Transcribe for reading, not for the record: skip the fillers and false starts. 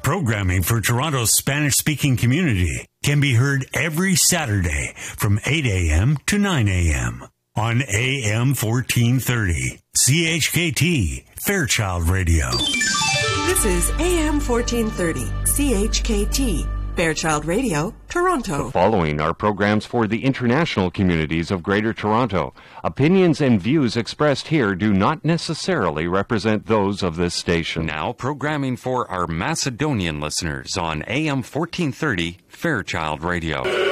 Programming for Toronto's Spanish-speaking community can be heard every Saturday from 8 a.m. to 9 a.m. on AM 1430, CHKT, Fairchild Radio. This is AM 1430, CHKT, Fairchild Radio, Toronto. The following are programs for the international communities of Greater Toronto. Opinions and views expressed here do not necessarily represent those of this station. Now, programming for our Macedonian listeners on AM 1430, Fairchild Radio.